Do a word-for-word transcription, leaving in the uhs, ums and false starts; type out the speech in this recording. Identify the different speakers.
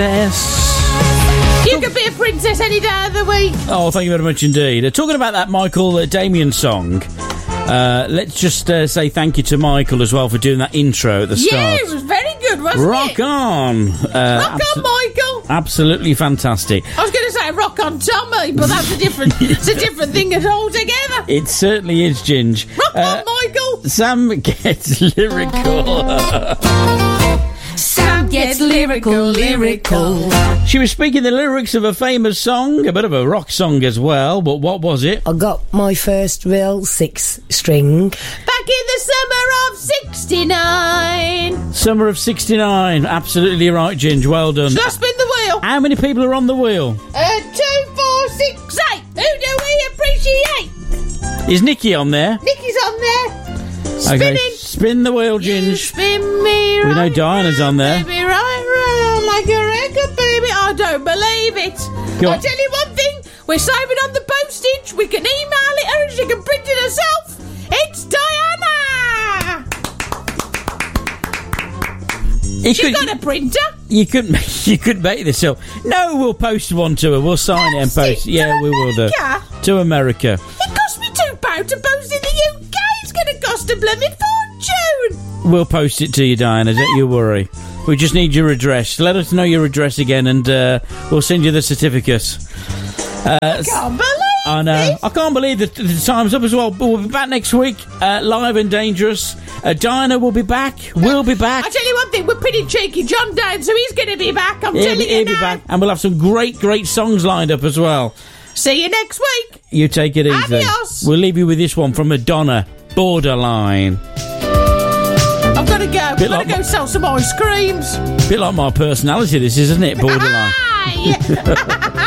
Speaker 1: You could be a princess any day of the week.
Speaker 2: Oh, thank you very much indeed. Uh, talking about that Michael uh, Damien song, uh, let's just uh, say thank you to Michael as well for doing that intro at the start.
Speaker 1: Yeah, it was very good, wasn't
Speaker 2: rock
Speaker 1: it?
Speaker 2: on. Uh,
Speaker 1: rock abso- on, Michael.
Speaker 2: Absolutely fantastic.
Speaker 1: I was going to say rock on Tommy, but that's a different it's a different thing altogether.
Speaker 2: It certainly is, Ginge.
Speaker 1: Rock
Speaker 2: uh,
Speaker 1: on, Michael.
Speaker 2: Sam gets lyrical.
Speaker 1: Sam gets lyrical, lyrical.
Speaker 2: She was speaking the lyrics of a famous song, a bit of a rock song as well, but what was it?
Speaker 3: I got my first real six string
Speaker 1: back in the summer of sixty-nine.
Speaker 2: Summer of sixty-nine, absolutely right, Ginge, well done.
Speaker 1: Should I spin the wheel?
Speaker 2: How many people are on the wheel?
Speaker 1: Uh, two, four, six, eight. Who do we appreciate?
Speaker 2: Is Nikki on there?
Speaker 1: Nikki's on there. Spinning.
Speaker 2: Okay, spin the wheel, Ginge.
Speaker 1: You spin me right.
Speaker 2: We know Diana's on there.
Speaker 1: Baby, right, right, like a record, baby. I don't believe it.
Speaker 2: Go
Speaker 1: I'll
Speaker 2: on.
Speaker 1: tell you one thing. We're saving on the postage. We can email it her and she can print it herself. It's Diana.
Speaker 2: You
Speaker 1: She's
Speaker 2: could,
Speaker 1: got a printer.
Speaker 2: You couldn't. Make, you couldn't make this up. No, we'll post one to her. We'll sign it and post.
Speaker 1: it
Speaker 2: Yeah,
Speaker 1: to
Speaker 2: we will do.
Speaker 1: America?
Speaker 2: To America.
Speaker 1: It cost me two pounds to post in the U K. It's going to cost a blooming fortune.
Speaker 2: We'll post it to you, Diana. Don't you worry. We just need your address. Let us know your address again, and uh, we'll send you the certificate. Uh,
Speaker 1: I can't believe
Speaker 2: I know.
Speaker 1: this.
Speaker 2: I can't believe that the time's up as well. But we'll be back next week, uh, live and dangerous. Uh, Diana will be back. We'll be back.
Speaker 1: I tell you one thing, we're pretty cheeky. John down, so he's going to be back. I'm
Speaker 2: He'll
Speaker 1: telling
Speaker 2: be,
Speaker 1: you
Speaker 2: he'll
Speaker 1: now.
Speaker 2: be back, and we'll have some great, great songs lined up as well.
Speaker 1: See you next week.
Speaker 2: You take it easy.
Speaker 1: Adios.
Speaker 2: We'll leave you with this one from Madonna, Borderline.
Speaker 1: I've got to go. I've
Speaker 2: Bit
Speaker 1: got
Speaker 2: like
Speaker 1: to go
Speaker 2: my-
Speaker 1: sell some ice creams.
Speaker 2: Bit like my personality, this, isn't it? Borderline.
Speaker 1: Hi.